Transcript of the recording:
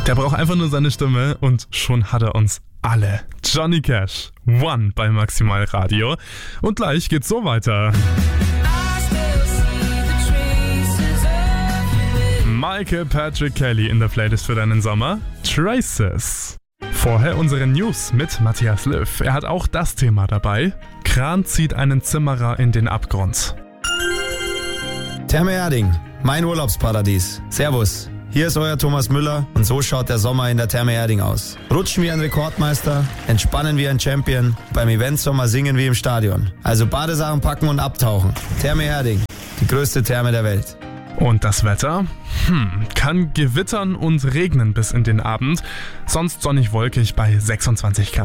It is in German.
Der braucht einfach nur seine Stimme und schon hat er uns alle. Johnny Cash, One bei Maximal Radio. Und gleich geht's so weiter. Michael Patrick Kelly in der Playlist für deinen Sommer. Traces. Vorher unsere News mit Matthias Löw. Er hat auch das Thema dabei. Kran zieht einen Zimmerer in den Abgrund. Therme Erding, mein Urlaubsparadies. Servus. Hier ist euer Thomas Müller und so schaut der Sommer in der Therme Erding aus. Rutschen wie ein Rekordmeister, entspannen wie ein Champion, beim Eventsommer singen wie im Stadion. Also Badesachen packen und abtauchen. Therme Erding, die größte Therme der Welt. Und das Wetter? Kann gewittern und regnen bis in den Abend, sonst sonnig wolkig bei 26 Grad.